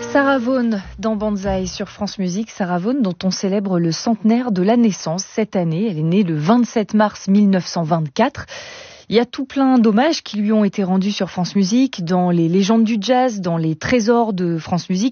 Sarah Vaughan dans Banzai sur France Musique. Sarah Vaughan dont on célèbre le centenaire de la naissance cette année. Elle est née le 27 mars 1924. Il y a tout plein d'hommages qui lui ont été rendus sur France Musique, dans les légendes du jazz, dans les trésors de France Musique.